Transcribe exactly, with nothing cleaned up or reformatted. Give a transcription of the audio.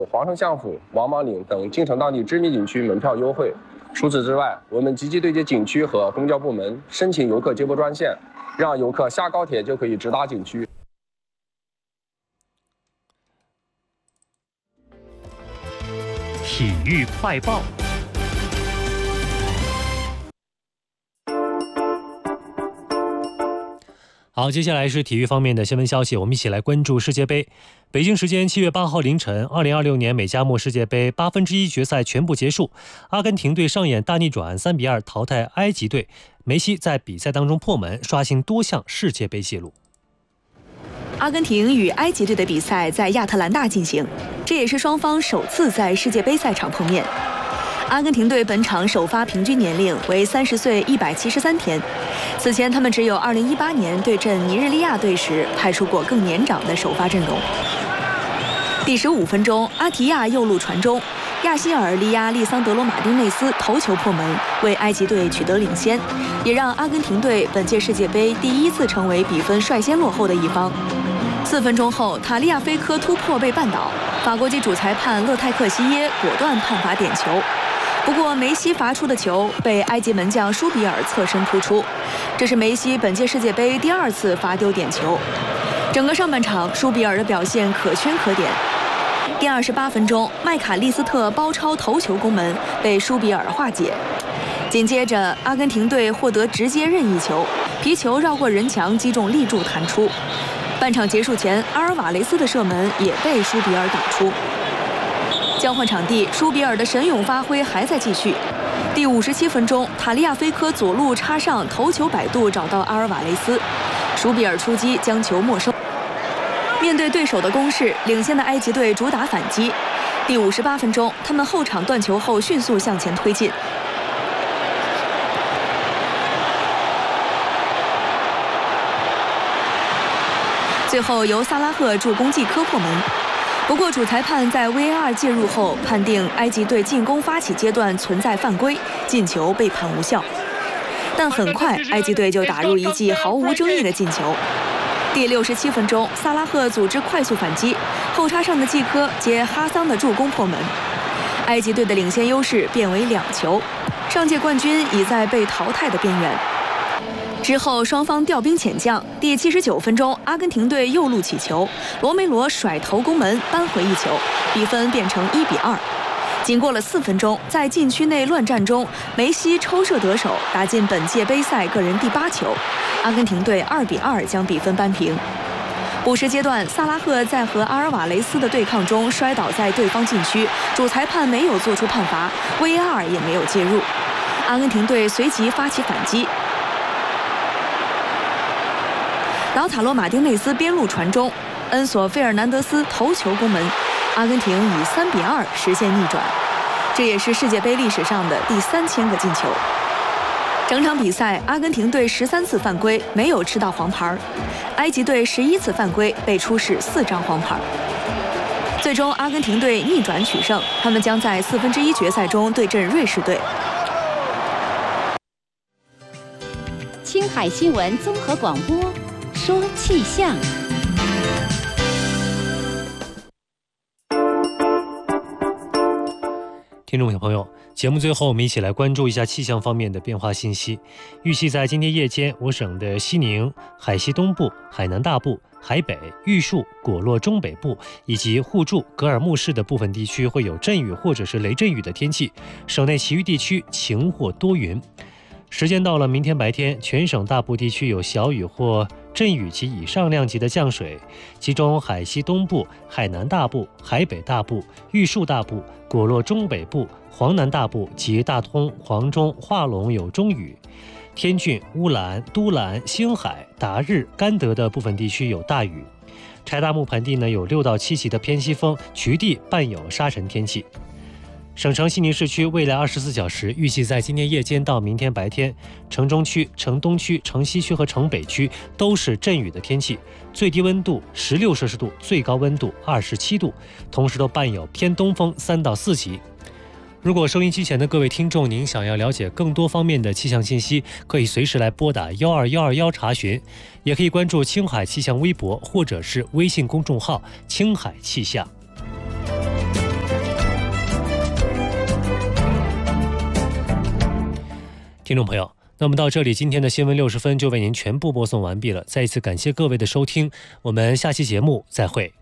皇城相府、王莽岭等京城当地知名景区门票优惠。除此之外，我们积极对接景区和公交部门，申请游客接驳专线，让游客下高铁就可以直达景区。 体育快报。好，接下来是体育方面的新闻消息，我们一起来关注世界杯。北京时间七月八号凌晨，二零二六年美加墨世界杯八分之一决赛全部结束，阿根廷队上演大逆转，三比二淘汰埃及队。梅西在比赛当中破门，刷新多项世界杯纪录。 阿根廷与埃及队的比赛在亚特兰大进行，这也是双方首次在世界杯赛场碰面。阿根廷队本场首发平均年龄为三十岁一百七十三天，此前他们只有二零一八年对阵尼日利亚队时派出过更年长的首发阵容。第十五分钟，阿提亚右路传中，亚希尔力压利桑德罗马丁内斯头球破门，为埃及队取得领先，也让阿根廷队本届世界杯第一次成为比分率先落后的一方。四分钟后，塔利亚菲科突破被绊倒，法国籍主裁判勒泰克西耶果断判罚点球。不过梅西罚出的球被埃及门将舒比尔侧身扑出，这是梅西本届世界杯第二次罚丢点球。整个上半场，舒比尔的表现可圈可点。第二十八分钟，麦卡利斯特包抄头球攻门被舒比尔化解。紧接着，阿根廷队获得直接任意球，皮球绕过人墙击中立柱弹出。半场结束前，阿尔瓦雷斯的射门也被舒比尔打出。交换场地，舒比尔的神勇发挥还在继续。第五十七分钟，塔利亚菲科左路插上头球摆渡，找到阿尔瓦雷斯，舒比尔出击将球没收。面对对手的攻势，领先的埃及队主打反击。第五十八分钟，他们后场断球后迅速向前推进。最后由萨拉赫助攻季科破门。不过，主裁判在 V A R 介入后，判定埃及队进攻发起阶段存在犯规，进球被判无效。但很快，埃及队就打入一记毫无争议的进球。第六十七分钟，萨拉赫组织快速反击，后插上的季科接哈桑的助攻破门，埃及队的领先优势变为两球，上届冠军已在被淘汰的边缘。之后双方调兵遣将，第七十九分钟，阿根廷队右路起球，罗梅罗甩头攻门扳回一球，比分变成一比二。仅过了四分钟，在禁区内乱战中，梅西抽射得手，打进本届杯赛个人第八球，阿根廷队二比二将比分扳平。补时阶段，萨拉赫在和阿尔瓦雷斯的对抗中摔倒在对方禁区，主裁判没有做出判罚 ，V A R 也没有介入，阿根廷队随即发起反击。劳塔罗马丁内斯边路传中，恩索费尔南德斯头球攻门，阿根廷以三比二实现逆转，这也是世界杯历史上的第三千个进球。整场比赛，阿根廷队十三次犯规没有吃到黄牌，埃及队十一次犯规被出示四张黄牌。最终，阿根廷队逆转取胜，他们将在四分之一决赛中对阵瑞士队。 青海新闻综合广播。说气象， 听众朋友，节目最后我们一起来关注一下气象方面的变化信息。预计在今天夜间，我省的西宁、海西东部、海南大部、海北、玉树、果洛中北部以及互助、格尔木市的部分地区会有阵雨或者是雷阵雨的天气，省内其余地区晴或多云。时间到了明天白天，全省大部地区有小雨或阵雨及以上量级的降水，其中海西东部、海南大部、海北大部、玉树大部、果洛中北部、黄南大部及大通、黄中、化隆有中雨。天峻、乌兰、都兰、星海、达日、甘德的部分地区有大雨。柴达木盆地呢有六到七级的偏西风，局地伴有沙尘天气。省城西宁市区未来二十四小时预计在今天夜间到明天白天，城中区、城东区、城西区和城北区都是阵雨的天气，最低温度十六摄氏度，最高温度二十七度，同时都伴有偏东风三到四级。如果收音机前的各位听众，您想要了解更多方面的气象信息，可以随时来拨打幺二幺二幺查询，也可以关注青海气象微博或者是微信公众号青海气象。 听众朋友，那么到这里，今天的新闻六十分就为您全部播送完毕了。再一次感谢各位的收听，我们下期节目再会。